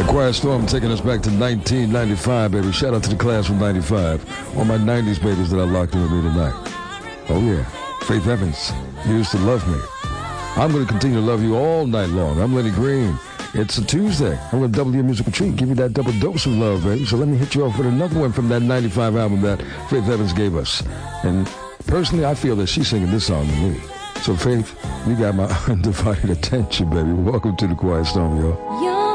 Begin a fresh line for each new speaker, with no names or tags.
Quiet Storm taking us back to 1995, baby. Shout out to the class from 95. All my 90s babies that I locked in with me tonight. Oh, yeah. Faith Evans, you used to love me. I'm going to continue to love you all night long. I'm Lenny Green. It's a Tuesday. I'm going to double your musical treat, give you that double dose of love, baby. So let me hit you off with another one from that 95 album that Faith Evans gave us. And personally, I feel that she's singing this song to me. So, Faith, you got my undivided attention, baby. Welcome to the Quiet Storm, y'all.